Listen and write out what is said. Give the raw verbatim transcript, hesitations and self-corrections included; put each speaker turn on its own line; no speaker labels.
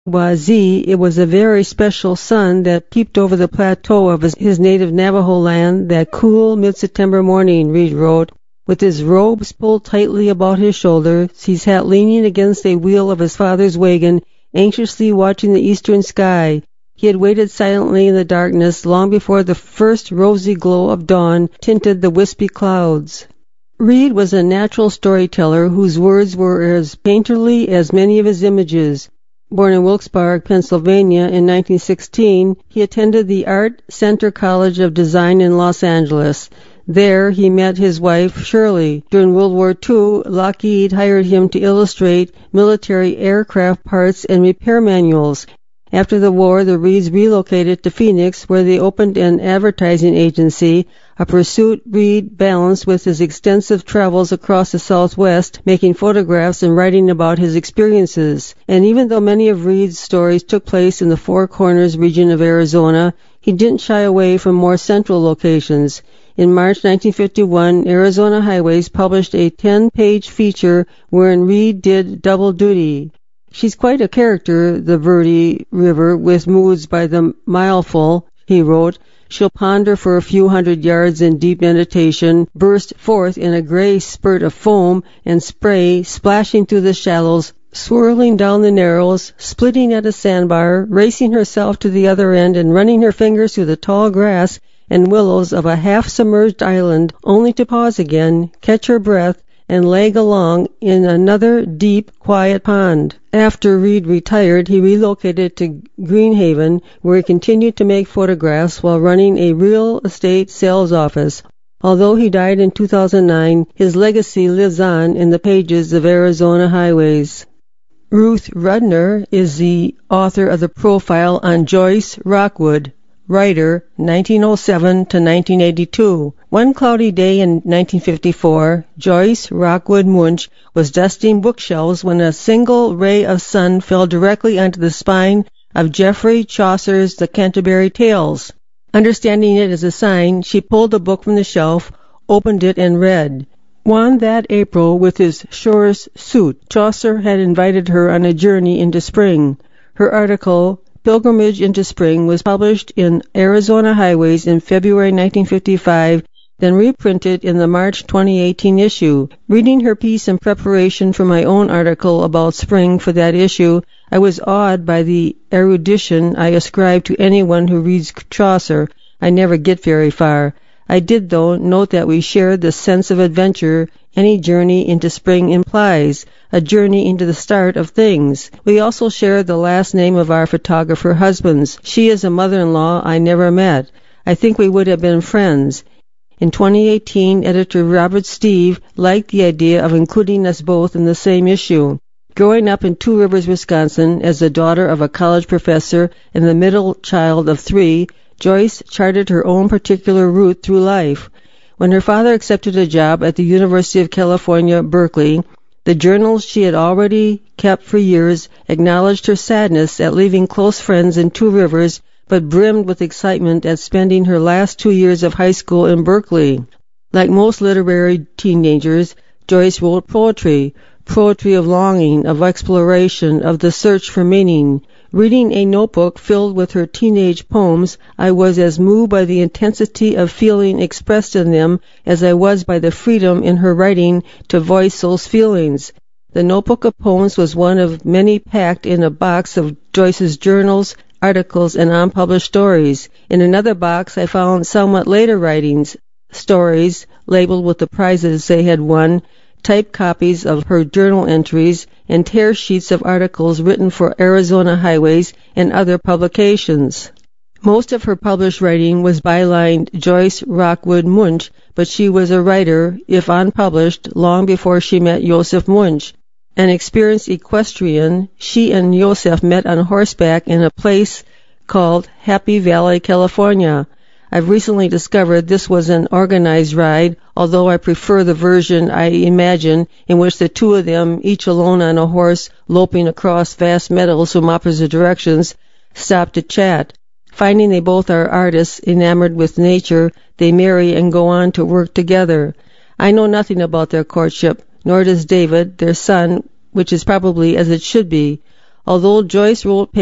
Wazi, it was a very special sun that peeped over the plateau of his, his native Navajo land that cool mid-September morning, Reed wrote. With his robes pulled tightly about his shoulders, he sat leaning against a wheel of his father's wagon, anxiously watching the eastern sky. He had waited silently in the darkness long before the first rosy glow of dawn tinted the wispy clouds. Reed was a natural storyteller whose words were as painterly as many of his images. Born in Wilkes-Barre, Pennsylvania in nineteen sixteen, he attended the Art Center College of Design in Los Angeles. There he met his wife, Shirley. During World War Two, Lockheed hired him to illustrate military aircraft parts and repair manuals. After the war, the Reeds relocated to Phoenix, where they opened an advertising agency, a pursuit Reed balanced with his extensive travels across the Southwest, making photographs and writing about his experiences. And even though many of Reed's stories took place in the Four Corners region of Arizona, he didn't shy away from more central locations. In March nineteen fifty-one, Arizona Highways published a ten-page feature wherein Reed did double duty. She's quite a character, the Verde River, with moods by the mileful, he wrote. She'll ponder for a few hundred yards in deep meditation, burst forth in a gray spurt of foam and spray, splashing through the shallows, swirling down the narrows, splitting at a sandbar, racing herself to the other end and running her fingers through the tall grass and willows of a half-submerged island, only to pause again, catch her breath, and lag along in another deep, quiet pond. After Reed retired, he relocated to Greenhaven, where he continued to make photographs while running a real estate sales office. Although he died in two thousand nine, his legacy lives on in the pages of Arizona Highways. Ruth Rudner is the author of the profile on Joyce Rockwood, writer, nineteen oh seven to nineteen eighty-two. One cloudy day in nineteen fifty-four, Joyce Rockwood Munch was dusting bookshelves when a single ray of sun fell directly onto the spine of Geoffrey Chaucer's The Canterbury Tales. Understanding it as a sign, she pulled the book from the shelf, opened it, and read. One that April, with his surest suit, Chaucer had invited her on a journey into spring. Her article, Pilgrimage into Spring, was published in Arizona Highways in February nineteen fifty-five, then reprinted in the March twenty eighteen issue. Reading her piece in preparation for my own article about spring for that issue, I was awed by the erudition I ascribe to anyone who reads Chaucer. I never get very far. I did, though, note that we shared the sense of adventure any journey into spring implies, a journey into the start of things. We also shared the last name of our photographer husbands. She is a mother-in-law I never met. I think we would have been friends. In twenty eighteen, editor Robert Steve liked the idea of including us both in the same issue. Growing up in Two Rivers, Wisconsin, as the daughter of a college professor and the middle child of three, Joyce charted her own particular route through life. When her father accepted a job at the University of California, Berkeley, the journals she had already kept for years acknowledged her sadness at leaving close friends in Two Rivers, but brimmed with excitement at spending her last two years of high school in Berkeley. Like most literary teenagers, Joyce wrote poetry, poetry of longing, of exploration, of the search for meaning. Reading a notebook filled with her teenage poems, I was as moved by the intensity of feeling expressed in them as I was by the freedom in her writing to voice those feelings. The notebook of poems was one of many packed in a box of Joyce's journals, articles, and unpublished stories. In another box I found somewhat later writings, stories, labeled with the prizes they had won, typed copies of her journal entries, and tear sheets of articles written for Arizona Highways and other publications. Most of her published writing was bylined Joyce Rockwood Munch, but she was a writer, if unpublished, long before she met Joseph Munch. An experienced equestrian, she and Joseph met on horseback in a place called Happy Valley, California. I've recently discovered this was an organized ride, although I prefer the version I imagine in which the two of them, each alone on a horse, loping across vast meadows from opposite directions, stop to chat. Finding they both are artists enamored with nature, they marry and go on to work together. I know nothing about their courtship, nor does David, their son, which is probably as it should be. Although Joyce wrote